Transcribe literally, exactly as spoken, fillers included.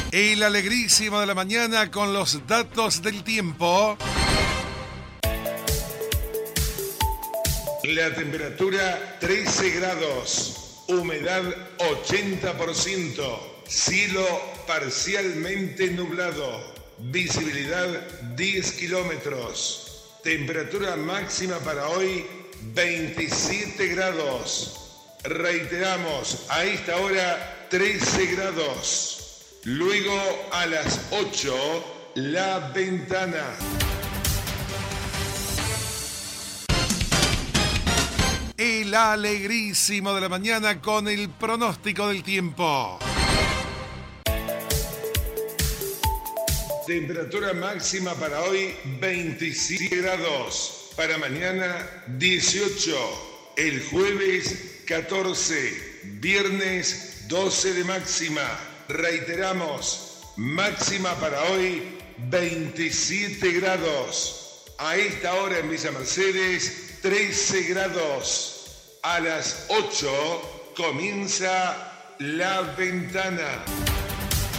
El alegrísimo de la mañana con los datos del tiempo. La temperatura trece grados, humedad ochenta por ciento, cielo parcialmente nublado, visibilidad diez kilómetros, temperatura máxima para hoy veintisiete grados. Reiteramos, a esta hora trece grados. Luego a las ocho, La Ventana. El alegrísimo de la mañana con el pronóstico del tiempo. Temperatura máxima para hoy veintisiete grados. Para mañana dieciocho. El jueves catorce. Viernes doce de máxima. Reiteramos, máxima para hoy veintisiete grados. A esta hora en Villa Mercedes, trece grados. A las ocho comienza La Ventana.